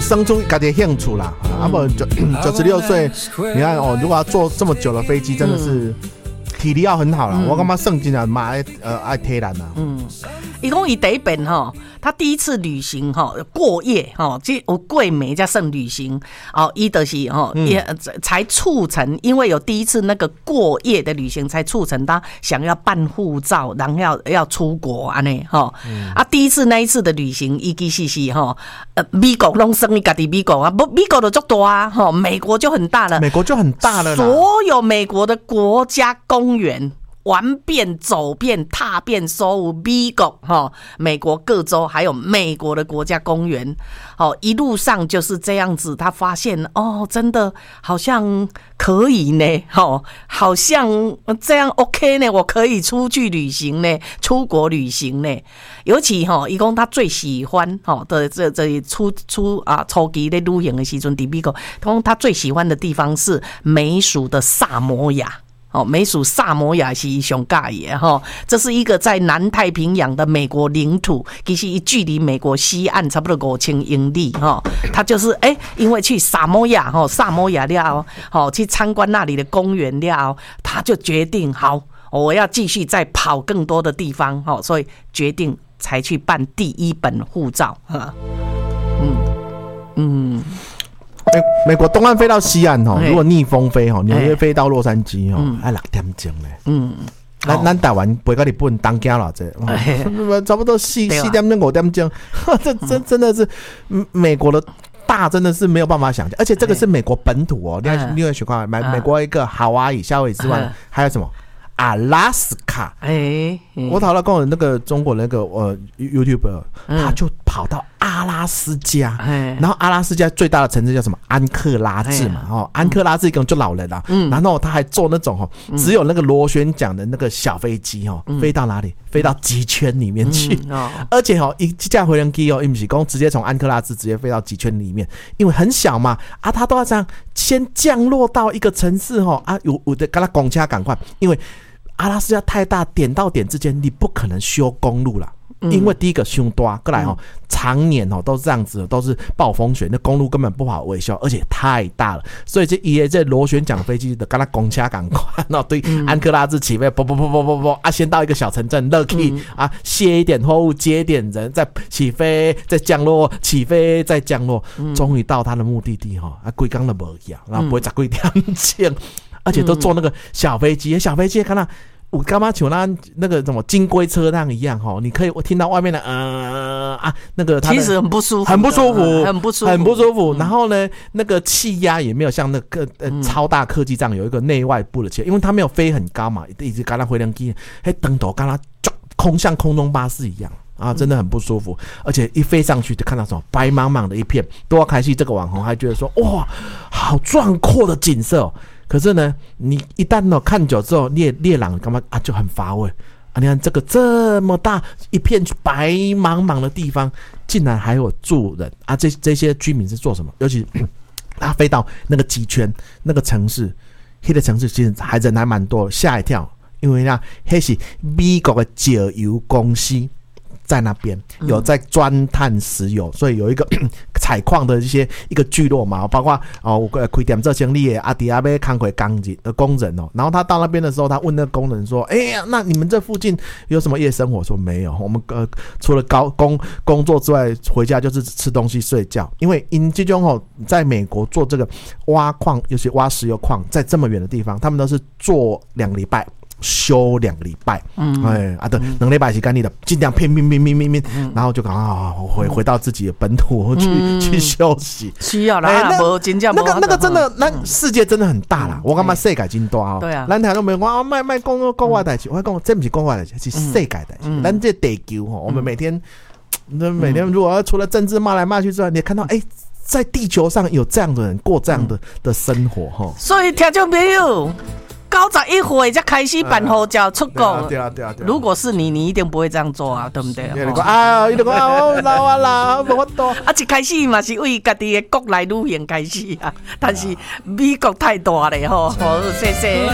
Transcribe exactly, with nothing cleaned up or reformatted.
生出自己的兴趣啦，啊不九九十六岁，你看哦，如果要坐这么久的飞机，真的是体力要很好啦。嗯、我感觉圣经啊，嘛爱呃爱体能啊。 嗯，伊讲伊第一遍吼，他第一次旅行吼过夜吼，即有过暝才算旅行哦，伊就是吼也、嗯、才促成，因为有第一次那个过夜的旅行，才促成他想要办护照，然后要要出国安尼吼。嗯、啊，第一次那一次的旅行，伊其实是吼呃美国拢算伊家己美国啊，不美国就足大啊，吼美国就很大了， 美国就很大了啦， 所有美国的国家公园。玩遍、走遍、踏遍所有美国哈，美国各州还有美国的国家公园，哦，一路上就是这样子。他发现哦，真的好像可以呢，哦，好像这样 OK 呢，我可以出去旅行呢，出国旅行呢。尤其哈，伊讲他最喜欢哈的这这出出啊初期在旅行的时阵，在美国，他讲他最喜欢的地方是美属的萨摩亚。哦，美属萨摩亚是上介意的哈，这是一个在南太平洋的美国领土，其实距离美国西岸差不多五千英里哈。他就是哎、欸，因为去萨摩亚哈，萨摩亚了哦，去参观那里的公园了，他就决定好，我要继续再跑更多的地方哈，所以决定才去办第一本护照哈。嗯嗯。 美美国东岸飞到西岸吼，如果逆风飞吼，纽约飞到洛杉矶吼，要六点钟嘞。嗯，咱咱台湾飞到日本东京啦，这差不多四四点钟五点钟，这真真的是美国的大，真的是没有办法想象。而且这个是美国本土哦，另外另外情况，美美国一个夏威夷、夏威夷之外，还有什么？阿拉斯卡，哎、欸，欸、我讨论跟我那个中国那个呃 YouTuber，、嗯、他就跑到阿拉斯加，欸、然后阿拉斯加最大的城市叫什么？安克拉治嘛，欸、哦，安克拉治一个就老人啦、啊，嗯、然后他还坐那种哦，只有那个螺旋桨的那个小飞机哦，嗯、飞到哪里？飞到极圈里面去，嗯哦、而且哦，一架回人机哦，不是讲直接从安克拉治直接飞到极圈里面，因为很小嘛，啊，他都要这样先降落到一个城市哦，啊，有有的跟他公车赶快，因为。阿拉斯加太大，点到点之间你不可能修公路啦，嗯、因为第一个凶多，过来哦，嗯、常年哦都是这样子，都是暴风雪，那公路根本不好维修，而且太大了，所以这伊这螺旋桨飞机的跟他公车赶快，那对安克拉治起飞，啵啵啵啵啵啵啊，先到一个小城镇 ，lucky、嗯、啊，卸一点货物，接一点人，再起飞，再降落，起飞再降落，终于、嗯、到他的目的地哈，啊，规工都无去啊，然后不会十几点钟。而且都坐那个小飞机，嗯、小飞机看到我干嘛像那那个什么金龟车那样一样哈，你可以听到外面的呃啊那个它， 其实很不舒服， 很不舒服， 很不舒服， 很不舒服。然后呢，那个气压也没有像那个呃超大客机这样有一个内外部的气压，因为它没有飞很高嘛，一直跟它回旋机，嘿灯头跟它空像空中巴士一样。啊，真的很不舒服，而且一飞上去就看到什么白茫茫的一片。多要开戏这个网红还觉得说，哇，好壮阔的景色哦。可是呢，你一旦呢看久之后，列列朗干嘛啊就很乏味啊。你看这个这么大一片白茫茫的地方，竟然还有住人啊！这这些居民是做什么？尤其他飞到那个极圈那个城市，那个城市其实还人还蛮多，吓一跳，因为呢，那是美国的石油公司。在那边有在钻探石油，所以有一个采矿的一些一个聚落嘛，包括哦，开店做生意的阿迪阿贝康回钢筋的工人哦，然后他到那边的时候，他问那个工人说：“哎呀，那你们这附近有什么夜生活？”说没有，我们呃除了高工工作之外，回家就是吃东西睡觉。因为因这种哦，在美国做这个挖矿，尤其挖石油矿，在这么远的地方，他们都是做两个礼拜。休两个礼拜，嗯，哎啊，对，两个礼拜是干你的，尽量拼拼拼拼拼拼，嗯、然后就赶快回回到自己的本土去、嗯、去休息。 需要啦， 哎、 那那个那个真的，那、嗯、世界真的很大啦。嗯、我感觉世界真大哦。 对啊， 咱台都没有讲，卖卖讲国外代志，我讲这不是国外代志，是世界代志。咱、嗯、这地球哈，我们每天，那、嗯、每天如果除了政治骂来骂去之外，你看到哎。在地球上有这样的人过这样的、嗯、的生活哈， 所以听众朋友，九十一岁才开始办护照出国。 对啊对啊对啊！ 如果是你，你一定不会这样做啊，对不对？ 你讲啊，你讲啊，我老啊老，无法度。 啊，一开始嘛是为家己的国内旅行开始啊，但是美国太大了吼，好谢谢。